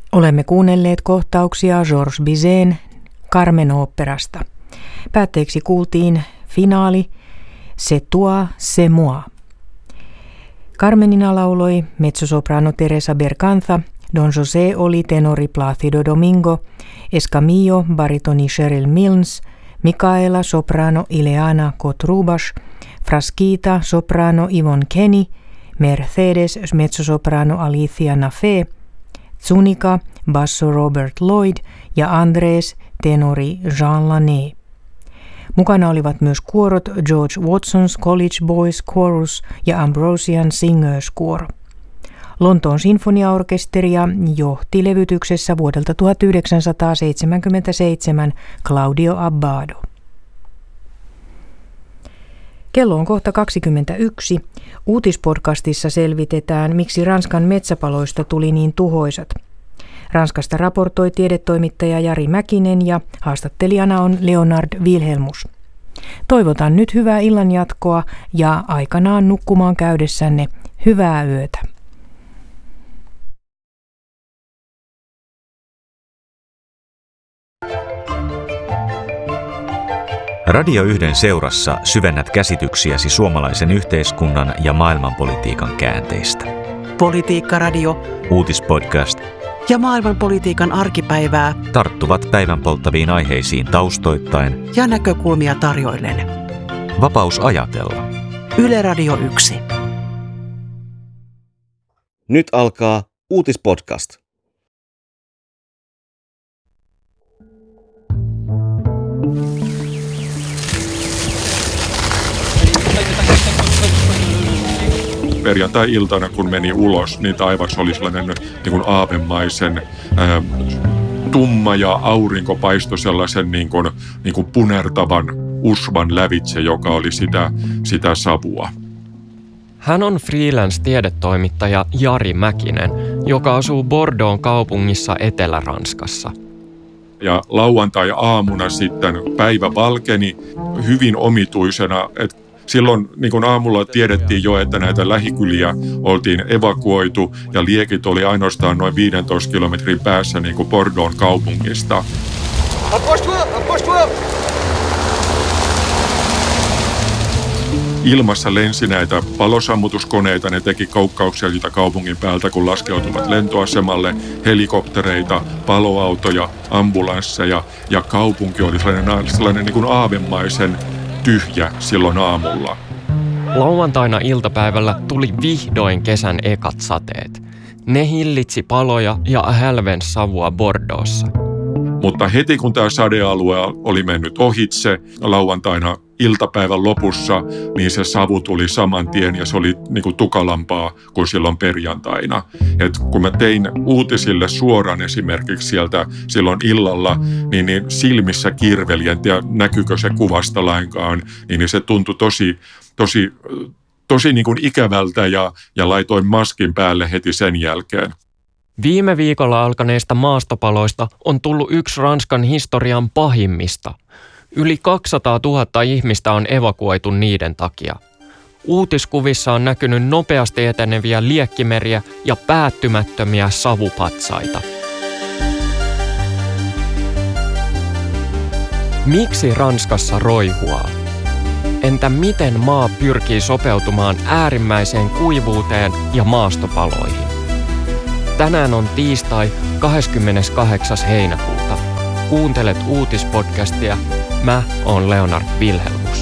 Olemme kuunnelleet kohtauksia Georges Bizet'n Carmen-oopperasta. Päätteeksi kuultiin finaali C'est toi, c'est moi. Carmenina lauloi mezzosoprano Teresa Berganza, Don José oli tenori Plácido Domingo, Escamillo baritoni Cheryl Milnes, Micaela soprano Ileana Cotrubas, Frasquita soprano Yvonne Kenny, Mercedes mezzosoprano Alicia Nafé, Zúñiga basso Robert Lloyd ja Andrés tenori Jean Lané. Mukana olivat myös kuorot George Watson's College Boys Chorus ja Ambrosian Singers Kuoro. Lontoon sinfoniaorkesteria johti levytyksessä vuodelta 1977 Claudio Abbado. Kello on kohta 21. Uutispodcastissa selvitetään, miksi Ranskan metsäpaloista tuli niin tuhoisat. Ranskasta raportoi tiedetoimittaja Jari Mäkinen ja haastattelijana on Leonard Wilhelmus. Toivotan nyt hyvää illanjatkoa ja aikanaan nukkumaan käydessänne hyvää yötä. Radio 1 seurassa syvennät käsityksiäsi suomalaisen yhteiskunnan ja maailmanpolitiikan käänteistä. Politiikkaradio, uutispodcast ja maailmanpolitiikan arkipäivää tarttuvat päivän polttaviin aiheisiin taustoittain ja näkökulmia tarjoillen. Vapaus ajatella. Yle Radio 1. Nyt alkaa uutispodcast. Perjantai-iltana, kun meni ulos, niin taivas oli sellainen niin kuin aavemaisen tumma ja aurinko paistoi sellaisen niin kuin punertavan usvan lävitse, joka oli sitä savua. Hän on freelance-tiedetoimittaja Jari Mäkinen, joka asuu Bordeauxn kaupungissa Etelä-Ranskassa. Ja lauantai-aamuna sitten päivä valkeni hyvin omituisena, että silloin niin kuin aamulla tiedettiin jo, että näitä lähikyliä oltiin evakuoitu ja liekit oli ainoastaan noin 15 kilometrin päässä niin kuin Bordeauxn kaupungista. Ilmassa lensi näitä palosammutuskoneita, ne teki koukkauksia siitä kaupungin päältä, kun laskeutuvat lentoasemalle, helikoptereita, paloautoja, ambulansseja ja kaupunki oli sellainen niin kuin aavemaisen tyhjä silloin aamulla. Lauantaina iltapäivällä tuli vihdoin kesän ekat sateet. Ne hillitsi paloja ja hälvensi savua Bordeauxssa. Mutta heti kun tämä sadealue oli mennyt ohitse lauantaina iltapäivän lopussa, niin se savu tuli saman tien ja se oli niin kuin tukalampaa kuin silloin perjantaina. Et kun mä tein uutisille suoraan esimerkiksi sieltä silloin illalla, niin silmissä kirveli, en tiedä näkyykö se kuvasta lainkaan, niin se tuntui tosi niin kuin ikävältä ja laitoin maskin päälle heti sen jälkeen. Viime viikolla alkaneista maastopaloista on tullut yksi Ranskan historian pahimmista. Yli 200 000 ihmistä on evakuoitu niiden takia. Uutiskuvissa on näkynyt nopeasti eteneviä liekkimeriä ja päättymättömiä savupatsaita. Miksi Ranskassa roihuaa? Entä miten maa pyrkii sopeutumaan äärimmäiseen kuivuuteen ja maastopaloihin? Tänään on tiistai 28. heinäkuuta. Kuuntelet uutispodcastia. Mä oon Leonard Wilhelm.